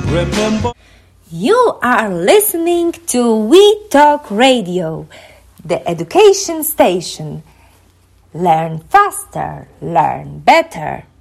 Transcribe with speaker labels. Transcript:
Speaker 1: Remember.
Speaker 2: You are listening to We Talk Radio, the education station. Learn faster, learn better.